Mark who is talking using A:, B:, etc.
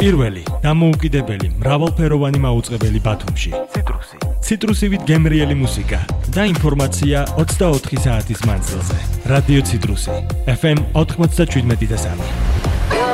A: პირველი, დამოუკიდებელი, მრავალფეროვანი მაუწყებელი ბათუმში. ციტრუსივით გემრიელი მუსიკა და ინფორმაცია 24 საათის მანძილზე. რადიო ციტრუსი FM 97.3.